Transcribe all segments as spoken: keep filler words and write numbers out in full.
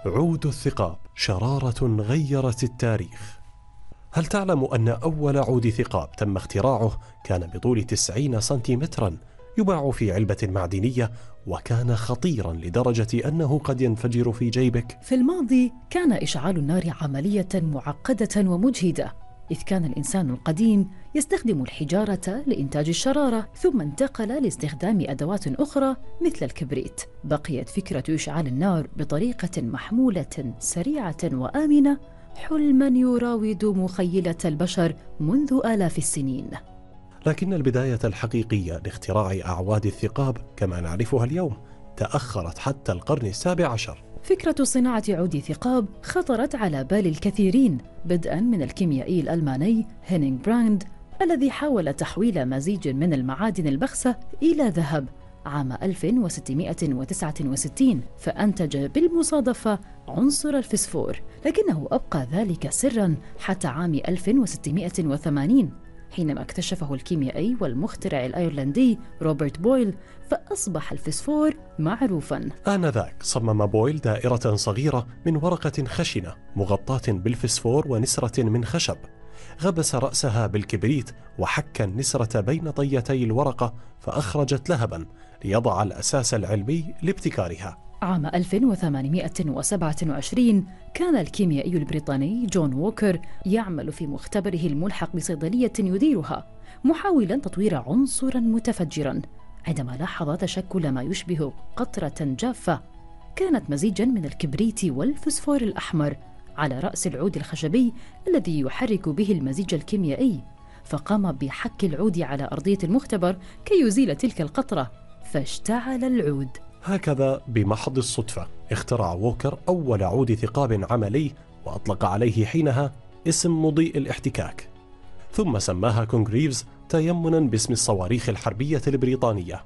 عود الثقاب، شرارة غيرت التاريخ. هل تعلم أن أول عود ثقاب تم اختراعه كان بطول تسعين سنتيمترا، يباع في علبة معدنية، وكان خطيرا لدرجة أنه قد ينفجر في جيبك؟ في الماضي كان إشعال النار عملية معقدة ومجهدة، إذ كان الإنسان القديم يستخدم الحجارة لإنتاج الشرارة، ثم انتقل لاستخدام أدوات أخرى مثل الكبريت. بقيت فكرة إشعال النار بطريقة محمولة سريعة وآمنة حلماً يراود مخيلة البشر منذ آلاف السنين. لكن البداية الحقيقية لاختراع أعواد الثقاب كما نعرفها اليوم تأخرت حتى القرن السابع عشر. فكرة صناعة عود ثقاب خطرت على بال الكثيرين، بدءاً من الكيميائي الألماني هينينغ براند الذي حاول تحويل مزيج من المعادن البخسة إلى ذهب عام ألف وستمائة وتسعة وستين، فأنتج بالمصادفة عنصر الفسفور، لكنه أبقى ذلك سراً حتى عام ألف وستمائة وثمانين حينما اكتشفه الكيميائي والمخترع الأيرلندي روبرت بويل، فأصبح الفسفور معروفاً. آنذاك صمم بويل دائرة صغيرة من ورقة خشنة مغطاة بالفسفور ونسرة من خشب، غبس رأسها بالكبريت وحك النسرة بين طيتي الورقة فأخرجت لهباً ليضع الأساس العلمي لابتكارها. عام ألف وثمانمائة وسبعة وعشرين كان الكيميائي البريطاني جون ووكر يعمل في مختبره الملحق بصيدلية يديرها، محاولاً تطوير عنصراً متفجراً، عندما لاحظ تشكل ما يشبه قطرة جافة كانت مزيجاً من الكبريت والفسفور الأحمر على رأس العود الخشبي الذي يحرك به المزيج الكيميائي، فقام بحك العود على أرضية المختبر كي يزيل تلك القطرة، فاشتعل العود. هكذا بمحض الصدفة اخترع ووكر أول عود ثقاب عملي، وأطلق عليه حينها اسم مضيء الاحتكاك، ثم سماها كونغريفز تيمنا باسم الصواريخ الحربية البريطانية.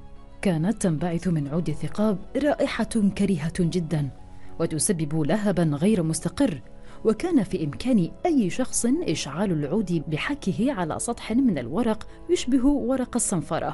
كانت تنبعث من عود الثقاب رائحة كريهة جدا وتسبب لهبا غير مستقر، وكان في إمكان أي شخص إشعال العود بحكه على سطح من الورق يشبه ورق الصنفرة،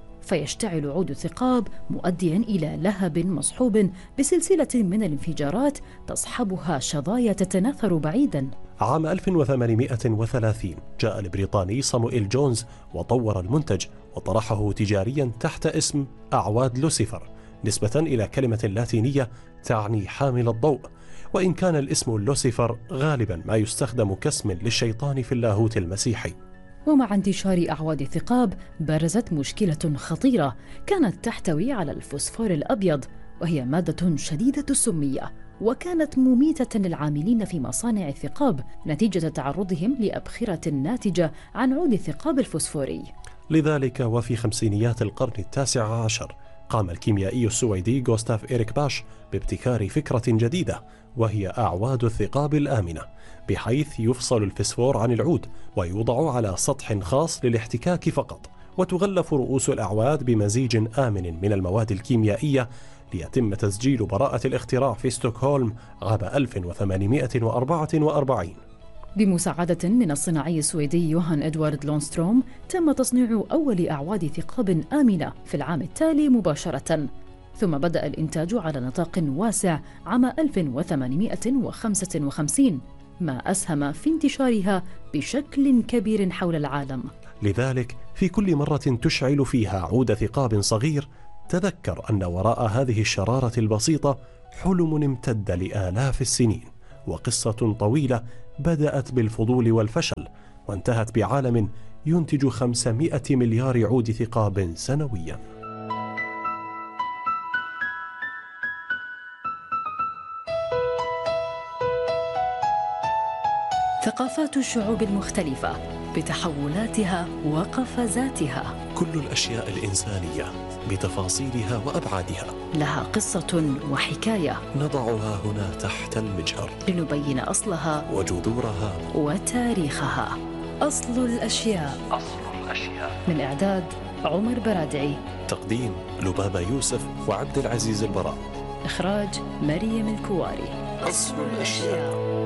فيشتعل عود الثقاب مؤديا إلى لهب مصحوب بسلسلة من الانفجارات تصحبها شظايا تتناثر بعيدا. عام ألف وثمانمائة وثلاثين جاء البريطاني صاموئيل جونز وطور المنتج وطرحه تجاريا تحت اسم أعواد لوسيفر، نسبة إلى كلمة لاتينية تعني حامل الضوء، وإن كان الاسم لوسيفر غالبا ما يستخدم كاسم للشيطان في اللاهوت المسيحي. ومع انتشار أعواد الثقاب برزت مشكلة خطيرة كانت تحتوي على الفوسفور الأبيض، وهي مادة شديدة السمية، وكانت مميتة للعاملين في مصانع الثقاب نتيجة تعرضهم لأبخرة ناتجة عن عود الثقاب الفوسفوري. لذلك وفي خمسينيات القرن التاسع عشر قام الكيميائي السويدي غوستاف إيريك باش بابتكار فكرة جديدة، وهي أعواد الثقاب الآمنة، بحيث يفصل الفسفور عن العود ويوضع على سطح خاص للاحتكاك فقط، وتغلف رؤوس الأعواد بمزيج آمن من المواد الكيميائية ليتم تسجيل براءة الاختراع في ستوكهولم عام ألف وثمانمائة وأربعة وأربعين. بمساعدة من الصناعي السويدي يوهان إدوارد لونستروم تم تصنيع أول أعواد ثقاب آمنة في العام التالي مباشرة، ثم بدأ الإنتاج على نطاق واسع عام ألف وثمانمائة وخمسة وخمسين، ما أسهم في انتشارها بشكل كبير حول العالم. لذلك في كل مرة تشعل فيها عود ثقاب صغير تذكر أن وراء هذه الشرارة البسيطة حلم امتد لآلاف السنين، وقصة طويلة بدأت بالفضول والفشل وانتهت بعالم ينتج خمسمائة مليار عود ثقاب سنوياً. ثقافات الشعوب المختلفة بتحولاتها وقفزاتها، كل الأشياء الإنسانية بتفاصيلها وأبعادها لها قصة وحكاية نضعها هنا تحت المجهر لنبين أصلها وجذورها وتاريخها. أصل الأشياء. أصل الأشياء. من إعداد عمر برادعي، تقديم لبابة يوسف وعبد العزيز البراء، إخراج مريم الكواري. أصل الأشياء.